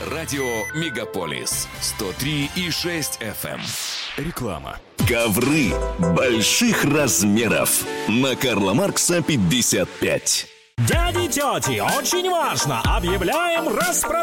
Радио Мегаполис 103,6 FM. Реклама. Ковры больших размеров на Карла Маркса 55. Дяди, тети, очень важно! Объявляем распродажу